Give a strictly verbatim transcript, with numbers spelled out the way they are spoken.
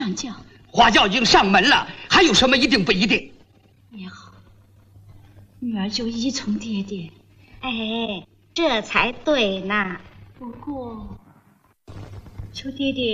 上轿。 花轿已经上门了，还有什么一定不一定？ 也好，女儿就依从爹爹。 哎，这才对呢。 不过，求爹爹